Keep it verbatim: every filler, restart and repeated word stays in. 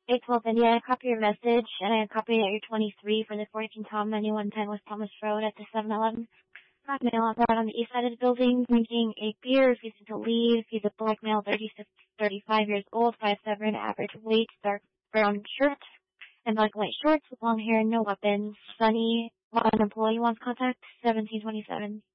eight twelve India, I copy your message, and I copy that you're twenty-three for the fourteen Tom ninety-one ten West Thomas Road at the seven eleven. Black male on on the east side of the building, drinking a beer, refusing to leave. He's a black male, thirty-six, thirty-five years old, five seven, average weight, dark brown shirt, and black and white shorts with long hair and no weapons. Sunny, one employee wants contact, seventeen twenty-seven.